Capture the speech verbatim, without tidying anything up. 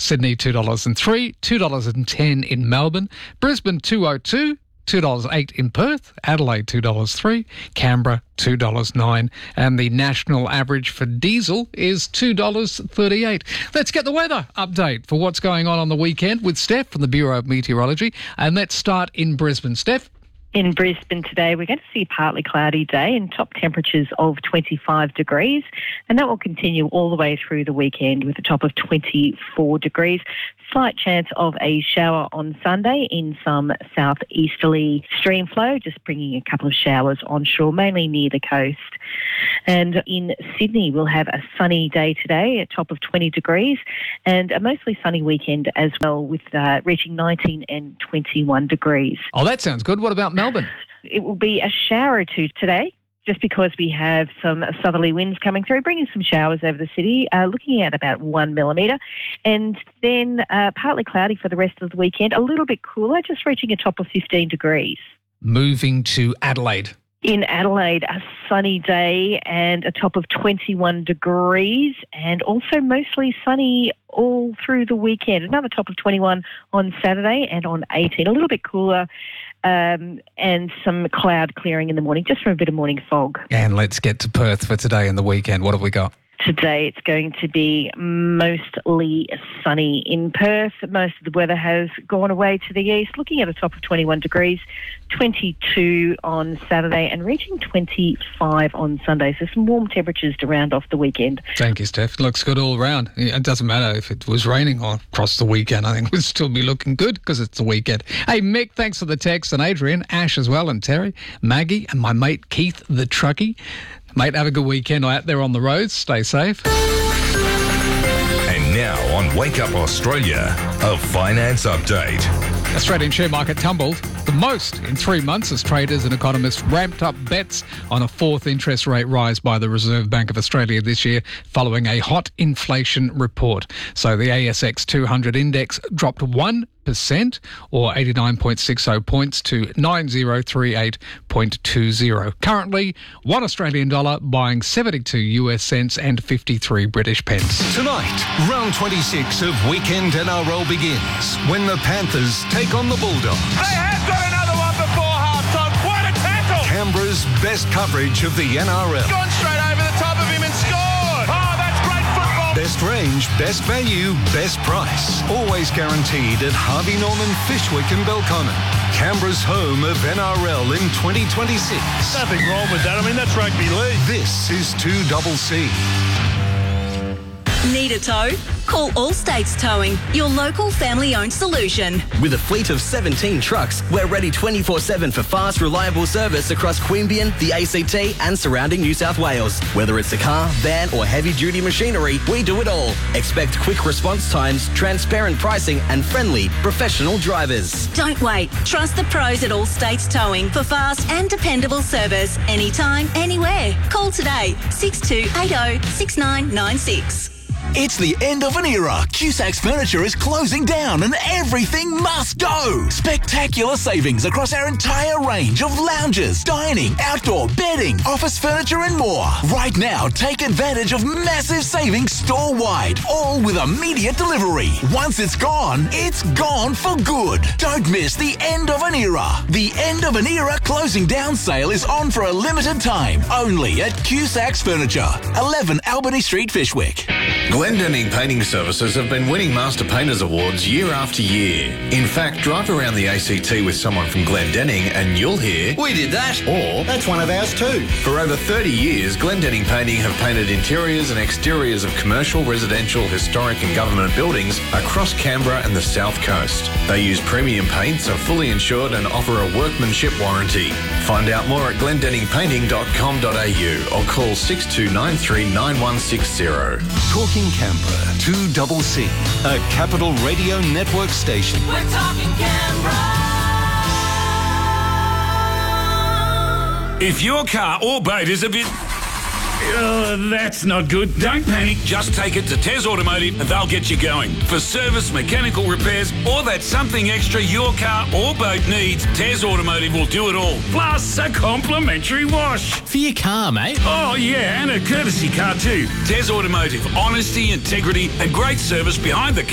Sydney two dollars and three, two dollars and ten in Melbourne, Brisbane two oh two, two dollars eight in Perth, Adelaide two dollars three, Canberra two dollars nine, and the national average for diesel is two dollars thirty-eight. Let's get the weather update for what's going on on the weekend with Steph from the Bureau of Meteorology, and let's start in Brisbane. Steph? In Brisbane today, we're going to see a partly cloudy day and top temperatures of twenty-five degrees, and that will continue all the way through the weekend with a top of twenty-four degrees. Slight chance of a shower on Sunday in some southeasterly stream flow, just bringing a couple of showers onshore, mainly near the coast. And in Sydney, we'll have a sunny day today, a top of twenty degrees, and a mostly sunny weekend as well, with uh, reaching nineteen and twenty-one degrees. Oh, that sounds good. What about Melbourne? It will be a shower or two today, just because we have some southerly winds coming through, bringing some showers over the city, uh, looking at about one millimetre. And then uh, partly cloudy for the rest of the weekend, a little bit cooler, just reaching a top of fifteen degrees. Moving to Adelaide. In Adelaide, a sunny day and a top of twenty-one degrees, and also mostly sunny all through the weekend. Another top of twenty-one on Saturday and on eighteen. A little bit cooler um, and some cloud clearing in the morning, just from a bit of morning fog. And let's get to Perth for today and the weekend. What have we got? Today it's going to be mostly sunny in Perth. Most of the weather has gone away to the east, looking at a top of twenty-one degrees, twenty-two on Saturday and reaching twenty-five on Sunday. So some warm temperatures to round off the weekend. Thank you, Steph. It looks good all round. It doesn't matter if it was raining or across the weekend. I think we'd still be looking good because it's the weekend. Hey, Mick, thanks for the text, and Adrian, Ash as well, and Terry, Maggie, and my mate Keith the truckie. Mate, have a good weekend out there on the roads. Stay safe. And now on Wake Up Australia, a finance update. Australian share market tumbled the most in three months as traders and economists ramped up bets on a fourth interest rate rise by the Reserve Bank of Australia this year following a hot inflation report. So the A S X two hundred index dropped one percent or eighty-nine point six zero points to nine thousand thirty-eight point two zero. Currently, one Australian dollar buying seventy-two U S cents and fifty-three British pence. Tonight, round twenty-six of Weekend N R L begins when the Panthers take on the Bulldogs. They have got another one before half-time. What a tackle! Canberra's best coverage of the N R L. Gone straight over the top of him and scored. Oh, that's great football. Best range, best value, best price. Always guaranteed at Harvey Norman, Fishwick and Belconnen. Canberra's home of N R L in twenty twenty-six. Nothing wrong with that. I mean, that's rugby league. This is two C C. Need a tow? Call All States Towing, your local family-owned solution. With a fleet of seventeen trucks, we're ready twenty-four seven for fast, reliable service across Queanbeyan, the A C T and surrounding New South Wales. Whether it's a car, van or heavy-duty machinery, we do it all. Expect quick response times, transparent pricing and friendly, professional drivers. Don't wait. Trust the pros at All States Towing for fast and dependable service anytime, anywhere. Call today, six two eight zero, six nine nine six. It's the end of an era. Cusac's Furniture is closing down and everything must go. Spectacular savings across our entire range of lounges, dining, outdoor, bedding, office furniture and more. Right now, take advantage of massive savings store-wide, all with immediate delivery. Once it's gone, it's gone for good. Don't miss the end of an era. The end of an era closing down sale is on for a limited time, only at Cusac's Furniture, eleven Albany Street, Fishwick. Glendenning Painting Services have been winning Master Painters Awards year after year. In fact, drive around the A C T with someone from Glendenning and you'll hear, "We did that," or "That's one of ours too." For over thirty years, Glendenning Painting have painted interiors and exteriors of commercial, residential, historic and government buildings across Canberra and the South Coast. They use premium paints, are fully insured and offer a workmanship warranty. Find out more at glendenning painting dot com dot a u or call six two nine three nine one six zero. Talking Canberra, two C C, a Capital Radio Network station. We're talking Canberra. If your car or boat is a bit... Oh, that's not good. Don't panic. Just take it to Tez Automotive and they'll get you going. For service, mechanical repairs, or that something extra your car or boat needs, Tez Automotive will do it all. Plus a complimentary wash. For your car, mate. Oh, yeah, and a courtesy car too. Tez Automotive. Honesty, integrity and great service behind the car.